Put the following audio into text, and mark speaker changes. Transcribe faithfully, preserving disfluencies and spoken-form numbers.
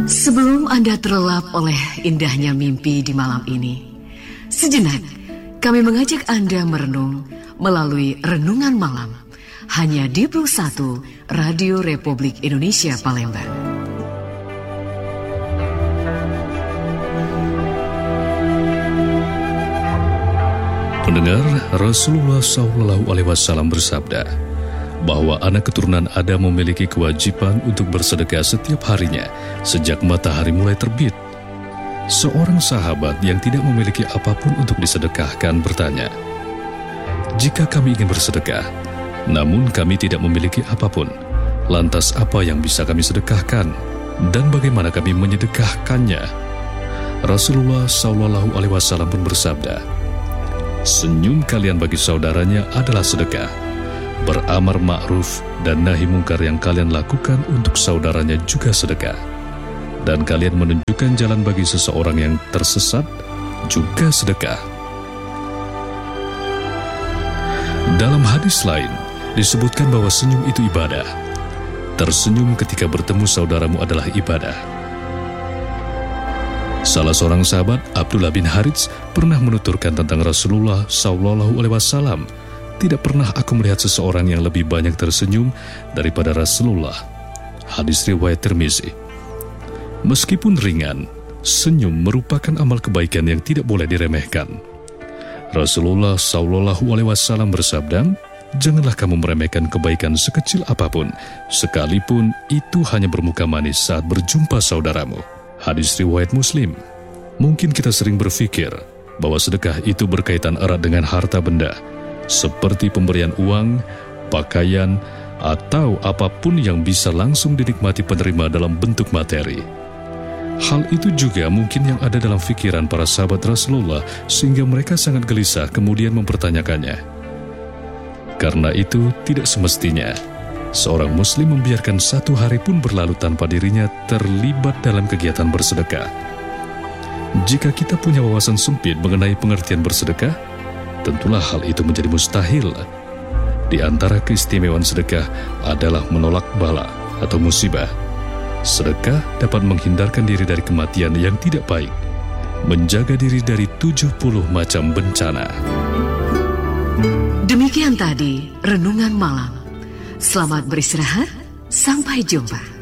Speaker 1: Sebelum Anda terlelap oleh indahnya mimpi di malam ini, sejenak kami mengajak Anda merenung melalui Renungan Malam hanya di Plus satu Radio Republik Indonesia Palembang.
Speaker 2: Pendengar, Rasulullah shallallahu alaihi wasallam bersabda bahwa anak keturunan Adam memiliki kewajiban untuk bersedekah setiap harinya sejak matahari mulai terbit. Seorang sahabat yang tidak memiliki apapun untuk disedekahkan bertanya, "Jika kami ingin bersedekah, namun kami tidak memiliki apapun, lantas apa yang bisa kami sedekahkan dan bagaimana kami menyedekahkannya?" Rasulullah shallallahu alaihi wasallam pun bersabda, "Senyum kalian bagi saudaranya adalah sedekah. Beramar ma'ruf dan nahi mungkar yang kalian lakukan untuk saudaranya juga sedekah. Dan kalian menunjukkan jalan bagi seseorang yang tersesat juga sedekah." Dalam hadis lain disebutkan bahwa senyum itu ibadah. Tersenyum ketika bertemu saudaramu adalah ibadah. Salah seorang sahabat, Abdullah bin Harits, pernah menuturkan tentang Rasulullah shallallahu alaihi wasallam, "Tidak pernah aku melihat seseorang yang lebih banyak tersenyum daripada Rasulullah." Hadis riwayat Tirmizi. Meskipun ringan, senyum merupakan amal kebaikan yang tidak boleh diremehkan. Rasulullah shallallahu alaihi wasallam bersabda, "Janganlah kamu meremehkan kebaikan sekecil apapun, sekalipun itu hanya bermuka manis saat berjumpa saudaramu." Hadis riwayat Muslim. Mungkin kita sering berpikir bahwa sedekah itu berkaitan erat dengan harta benda, seperti pemberian uang, pakaian, atau apapun yang bisa langsung dinikmati penerima dalam bentuk materi. Hal itu juga mungkin yang ada dalam pikiran para sahabat Rasulullah, sehingga mereka sangat gelisah kemudian mempertanyakannya. Karena itu tidak semestinya seorang muslim membiarkan satu hari pun berlalu tanpa dirinya terlibat dalam kegiatan bersedekah. Jika kita punya wawasan sempit mengenai pengertian bersedekah, tentulah hal itu menjadi mustahil. Di antara keistimewaan sedekah adalah menolak bala atau musibah. Sedekah dapat menghindarkan diri dari kematian yang tidak baik, menjaga diri dari tujuh puluh macam bencana.
Speaker 1: Demikian tadi Renungan Malam. Selamat beristirahat, sampai jumpa.